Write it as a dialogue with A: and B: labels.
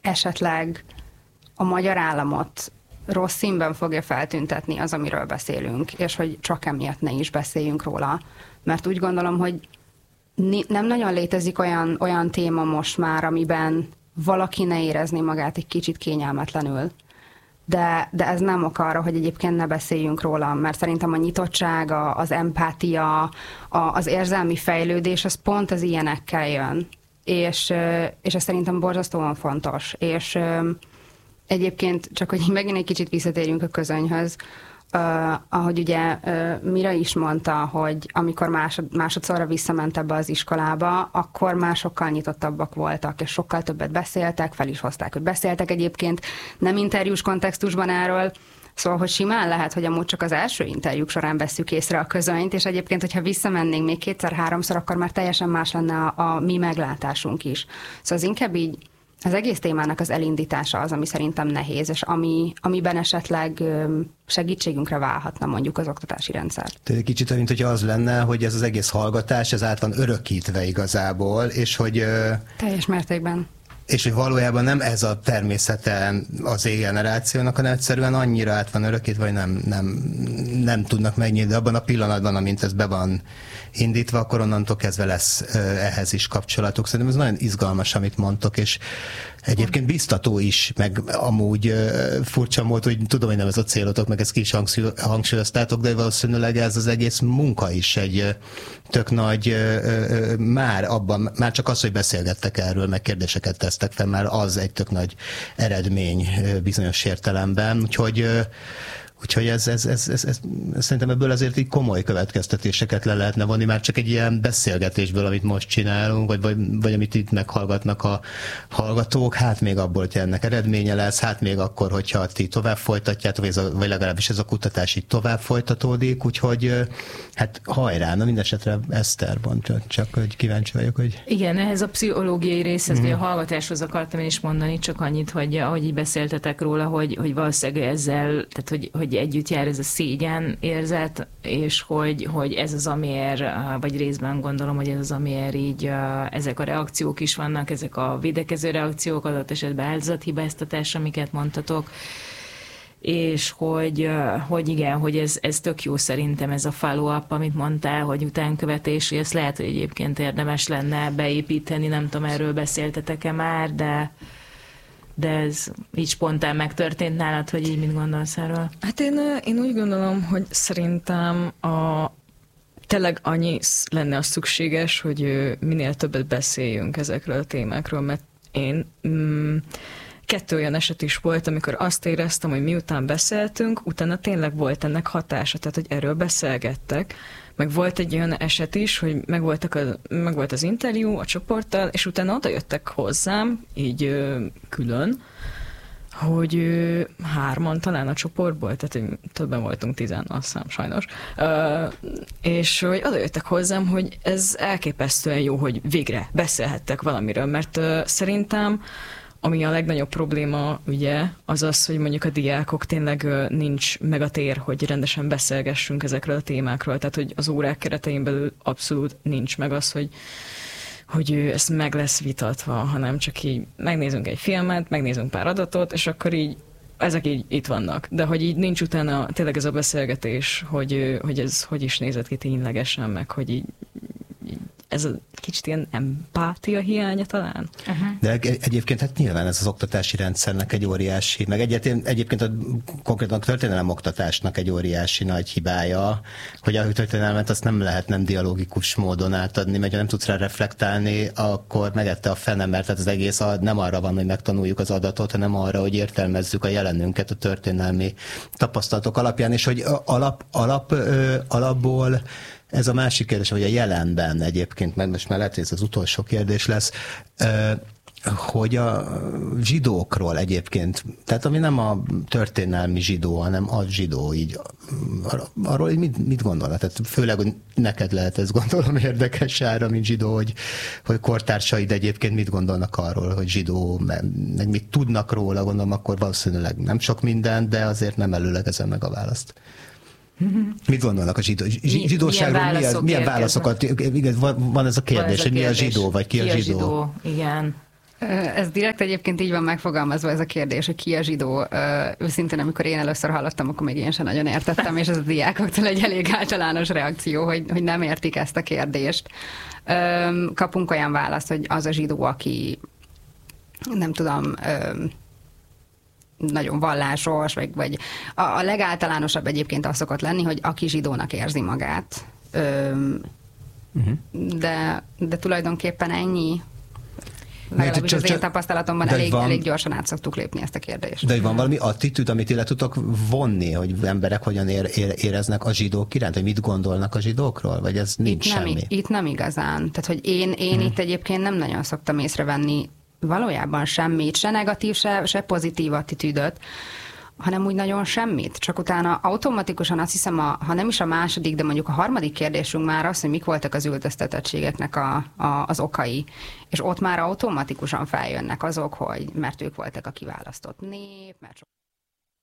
A: esetleg a magyar államot rossz színben fogja feltüntetni az, amiről beszélünk, és hogy csak emiatt ne is beszéljünk róla. Mert úgy gondolom, hogy nem nagyon létezik olyan téma most már, amiben valaki ne érezni magát egy kicsit kényelmetlenül. De ez nem ok arra, hogy egyébként ne beszéljünk róla, mert szerintem a nyitottság, az empátia, az érzelmi fejlődés, az pont az ilyenekkel jön. És ez szerintem borzasztóan fontos. És egyébként csak, hogy megint egy kicsit visszatérjünk a közönyhöz, ahogy ugye Mira is mondta, hogy amikor másodszorra visszament ebbe az iskolába, akkor már sokkal nyitottabbak voltak, és sokkal többet beszéltek, fel is hozták, hogy beszéltek egyébként, nem interjús kontextusban erről, szóval, hogy simán lehet, hogy amúgy csak az első interjúk során vesszük észre a közönyt, és egyébként, hogyha visszamennénk még 2-3-szor, akkor már teljesen más lenne a mi meglátásunk is. Szóval az inkább így az egész témának az elindítása az, ami szerintem nehéz, és amiben esetleg segítségünkre válhatna mondjuk az oktatási rendszer.
B: Kicsit, mint hogyha az lenne, hogy ez az egész hallgatás, ez át van örökítve igazából, és hogy...
A: Teljes mértékben.
B: És hogy valójában nem ez a természete az generációnak, hanem egyszerűen annyira át van örökítve, hogy nem tudnak megnyílni, de abban a pillanatban, amint ez be van indítva, akkor onnantól kezdve lesz ehhez is kapcsolatuk. Szerintem ez nagyon izgalmas, amit mondtok, és egyébként biztató is, meg amúgy furcsa volt, hogy tudom, hogy nem ez a célotok, meg ezt ki is hangsúlyoztátok, de valószínűleg ez az egész munka is egy tök nagy, már csak az, hogy beszélgettek erről, meg kérdéseket tesztek fel, már az egy tök nagy eredmény bizonyos értelemben, úgyhogy ez szerintem ebből azért így komoly következtetéseket le lehetne vonni, már csak egy ilyen beszélgetésből, amit most csinálunk, vagy amit itt meghallgatnak a hallgatók, hát még abból, hogy ennek eredménye lesz, hát még akkor, hogyha ti tovább folytatjátok, vagy legalábbis ez a kutatás így tovább folytatódik, úgyhogy hát hajrá, na mindesetre Eszter, csak hogy kíváncsi vagyok, hogy...
C: Igen, ehhez a pszichológiai részhez, vagy a hallgatáshoz akartam én is mondani, csak annyit, hogy ahogy így beszéltetek róla, hogy valószínűleg ezzel, tehát hogy együtt jár ez a szégyen érzet, és hogy ez az, amiért, vagy részben gondolom, hogy ez az, amiért így ezek a reakciók is vannak, ezek a védekező reakciók, adott esetben áldozathibáztatás, amiket mondtatok, és hogy igen, hogy ez tök jó szerintem ez a follow-up, amit mondtál, hogy utánkövetés, és ezt lehet, hogy egyébként érdemes lenne beépíteni, nem tudom, erről beszéltetek-e már, de ez így spontán megtörtént nálad, hogy így mit gondolsz erről?
D: Hát én úgy gondolom, hogy szerintem tényleg annyi lenne az szükséges, hogy minél többet beszéljünk ezekről a témákról, mert én 2 olyan eset is volt, amikor azt éreztem, hogy miután beszéltünk, utána tényleg volt ennek hatása, tehát hogy erről beszélgettek. Meg volt egy olyan eset is, hogy megvolt az interjú a csoporttal, és utána oda jöttek hozzám, így külön, hogy 3 talán a csoportból, tehát többen voltunk 10, azt hiszem, sajnos, és hogy oda jöttek hozzám, hogy ez elképesztően jó, hogy végre beszélhettek valamiről, mert szerintem ami a legnagyobb probléma, ugye, az az, hogy mondjuk a diákok tényleg nincs meg a tér, hogy rendesen beszélgessünk ezekről a témákról. Tehát, hogy az órák keretein belül abszolút nincs meg az, hogy ez meg lesz vitatva, hanem csak így megnézünk egy filmet, megnézünk pár adatot, és akkor így ezek így itt vannak. De hogy így nincs utána tényleg ez a beszélgetés, hogy ez hogy is nézett ki ténylegesen, meg hogy így ez a kicsit ilyen empátia hiánya talán.
C: Uh-huh.
B: De egyébként hát nyilván ez az oktatási rendszernek egy óriási, meg egyébként konkrétan a történelem oktatásnak egy óriási nagy hibája, hogy a történelmet azt nem lehet nem dialógikus módon átadni, mert ha nem tudsz rá reflektálni, akkor megette a fenem, mert az egész nem arra van, hogy megtanuljuk az adatot, hanem arra, hogy értelmezzük a jelenünket a történelmi tapasztalatok alapján, és hogy alapból ez a másik kérdés, hogy a jelenben egyébként, mert most már lehet, hogy ez az utolsó kérdés lesz, hogy a zsidókról egyébként, tehát ami nem a történelmi zsidó, hanem a zsidó, így arról mit gondolnak? Tehát főleg, hogy neked lehet ez gondolom érdekes ára, mint zsidó, hogy kortársaid egyébként mit gondolnak arról, hogy zsidó, meg mit tudnak róla, gondolom, akkor valószínűleg nem sok minden, de azért nem előlegezem meg a választ. Mit gondolnak a zsidóságról? Milyen válaszokat? Van ez a kérdés, hogy mi a zsidó, vagy ki a zsidó?
C: Igen.
A: Ez direkt egyébként így van megfogalmazva ez a kérdés, hogy ki a zsidó. Őszintén, amikor én először hallottam, akkor még én sem nagyon értettem, és ez a diákoktól egy elég általános reakció, hogy nem értik ezt a kérdést. Kapunk olyan választ, hogy az a zsidó, aki nem tudom, nagyon vallásos, vagy a legáltalánosabb egyébként az szokott lenni, hogy aki zsidónak érzi magát. De tulajdonképpen ennyi. Legalábbis az én tapasztalatomban elég gyorsan át szoktuk lépni ezt a kérdést.
B: De van valami attitűd, amit le tudtok vonni, hogy emberek hogyan éreznek a zsidók iránt, hogy mit gondolnak a zsidókról, vagy ez nincs semmi?
A: Itt nem igazán. Tehát, hogy én itt egyébként nem nagyon szoktam észrevenni valójában semmit, se negatív, se pozitív attitűdöt, hanem úgy nagyon semmit. Csak utána automatikusan azt hiszem, ha nem is a második, de mondjuk a harmadik kérdésünk már az, hogy mik voltak az üldöztetettségeknek az okai. És ott már automatikusan feljönnek azok, hogy mert ők voltak a kiválasztott nép, mert